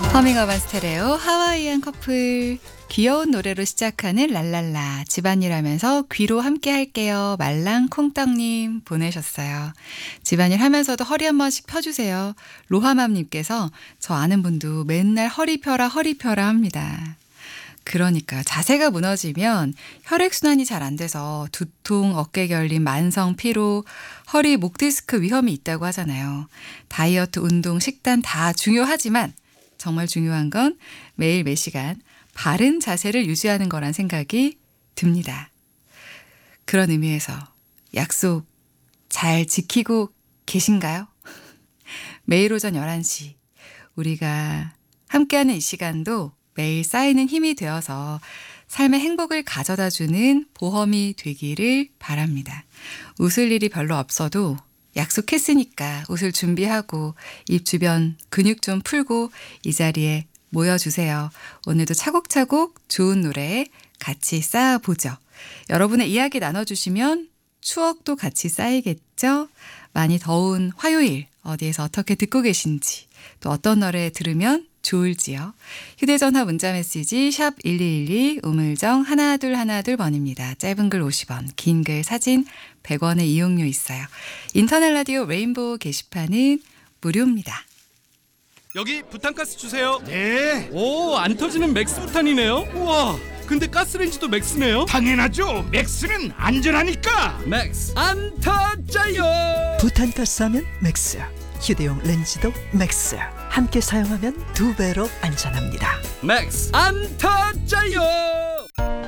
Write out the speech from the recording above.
허밍어반 스테레오 하와이안 커플. 귀여운 노래로 시작하는 랄랄라. 집안일 하면서 귀로 함께 할게요. 말랑콩떡님 보내셨어요. 집안일 하면서도 허리 한 번씩 펴주세요. 로하맘님께서 저 아는 분도 맨날 허리 펴라 합니다. 그러니까 자세가 무너지면 혈액순환이 잘 안 돼서 두통, 어깨 결림, 만성 피로, 허리, 목 디스크 위험이 있다고 하잖아요. 다이어트, 운동, 식단 다 중요하지만 정말 중요한 건 매일 매 시간 바른 자세를 유지하는 거란 생각이 듭니다. 그런 의미에서 약속 잘 지키고 계신가요? 매일 오전 11시 우리가 함께하는 이 시간도 매일 쌓이는 힘이 되어서 삶의 행복을 가져다주는 보험이 되기를 바랍니다. 웃을 일이 별로 없어도 약속했으니까 웃을 준비하고 입 주변 근육 좀 풀고 이 자리에 모여주세요. 오늘도 차곡차곡 좋은 노래 같이 쌓아보죠. 여러분의 이야기 나눠주시면 추억도 같이 쌓이겠죠? 많이 더운 화요일 어디에서 어떻게 듣고 계신지 또 어떤 노래 들으면 좋을지요. 휴대전화 문자메시지 샵 1212 우물정 1212번입니다. 짧은 글 50원, 긴 글 사진 100원의 이용료 있어요. 인터넷 라디오 레인보우 게시판은 무료입니다. 여기 부탄가스 주세요. 네, 오, 안 터지는 맥스 부탄이네요. 우와, 근데 가스레인지도 맥스네요. 당연하죠. 맥스는 안전하니까. 맥스 안 터져요. 부탄가스 하면 맥스, 휴대용 렌즈도 맥스. 함께 사용하면 2배로 안전합니다. 맥스 안 터져요.